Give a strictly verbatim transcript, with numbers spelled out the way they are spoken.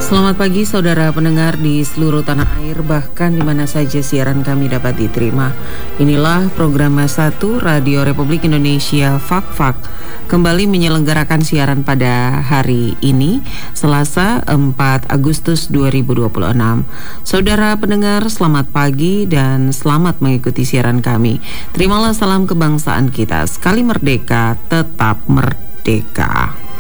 Selamat pagi saudara pendengar di seluruh tanah air, bahkan di mana saja siaran kami dapat diterima. Inilah program satu Radio Republik Indonesia Fak-Fak kembali menyelenggarakan siaran pada hari ini, Selasa empat Agustus dua ribu dua puluh enam. Saudara pendengar, selamat pagi dan selamat mengikuti siaran kami. Terimalah salam kebangsaan kita, sekali merdeka, tetap merdeka.